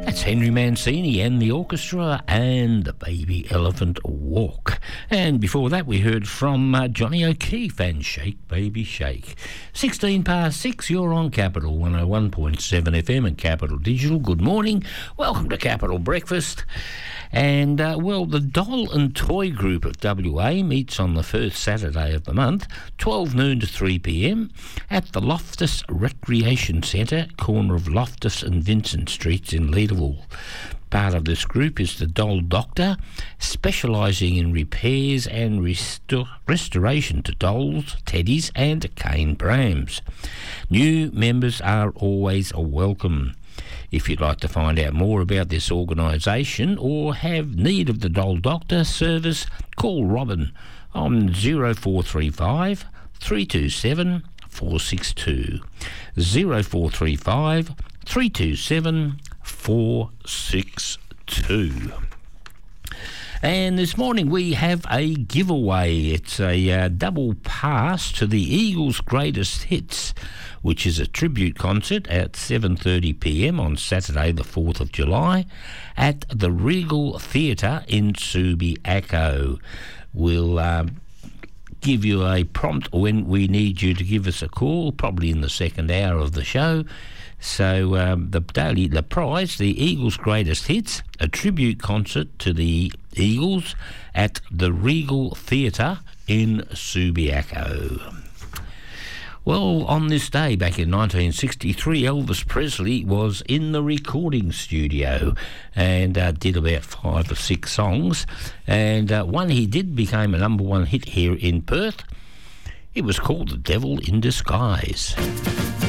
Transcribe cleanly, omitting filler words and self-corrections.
That's Henry Mancini and the orchestra and the Baby Elephant Walk. And before that we heard from Johnny O'Keefe and Shake Baby Shake. 16 past 6, you're on Capital 101.7 FM and Capital Digital. Good morning. Welcome to Capital Breakfast. And, the Doll and Toy Group of WA meets on the first Saturday of the month, 12 noon to 3 p.m, at the Loftus Recreation Centre, corner of Loftus and Vincent Streets in Leederville. Part of this group is the Doll Doctor, specialising in repairs and restoration to dolls, teddies and cane prams. New members are always welcome. If you'd like to find out more about this organisation or have need of the Doll Doctor service, call Robin on 0435 327 462. 0435 327 462. And this morning we have a giveaway. It's a double pass to the Eagles' Greatest Hits, which is a tribute concert at 7:30 p.m. on Saturday the 4th of July at the Regal Theatre in Subiaco. We'll give you a prompt when we need you to give us a call, probably in the second hour of the show. So the prize, the Eagles' Greatest Hits, a tribute concert to the Eagles at the Regal Theatre in Subiaco. Well, on this day back in 1963, Elvis Presley was in the recording studio and did about 5 or 6 songs. And one he did became a number one hit here in Perth. It was called The Devil in Disguise.